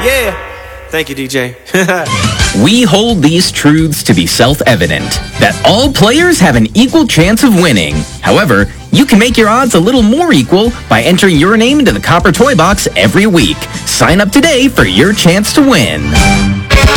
Yeah. Thank you, DJ. We hold these truths to be self-evident, that all players have an equal chance of winning. However, you can make your odds a little more equal by entering your name into the Copper Toy Box every week. Sign up today for your chance to win.